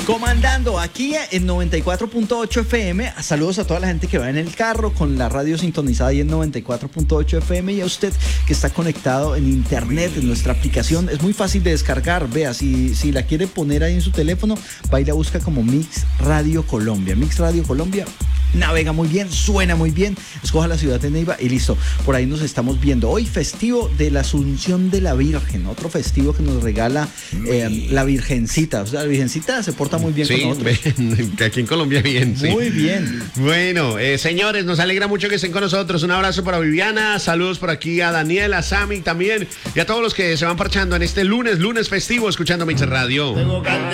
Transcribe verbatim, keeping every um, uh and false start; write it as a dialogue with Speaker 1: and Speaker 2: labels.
Speaker 1: Comandando aquí en noventa y cuatro punto ocho F M. Saludos a toda la gente que va en el carro con la radio sintonizada ahí en noventa y cuatro punto ocho F M, y a usted que está conectado en internet, en nuestra aplicación. Es muy fácil de descargar. Vea, si, si la quiere poner ahí en su teléfono, va y la busca como Mix Radio Colombia. Mix Radio Colombia. Navega muy bien, suena muy bien. Escoja la ciudad de Neiva y listo. Por ahí nos estamos viendo. Hoy festivo de la Asunción de la Virgen. Otro festivo que nos regala eh, la Virgencita. O sea, la Virgencita se porta muy bien
Speaker 2: sí,
Speaker 1: con nosotros.
Speaker 2: Que aquí en Colombia bien, sí.
Speaker 1: Muy bien.
Speaker 2: Bueno, eh, señores, nos alegra mucho que estén con nosotros. Un abrazo para Viviana. Saludos por aquí a Daniel, a Sammy también. Y a todos los que se van parchando en este lunes, lunes festivo, escuchando Mix Radio.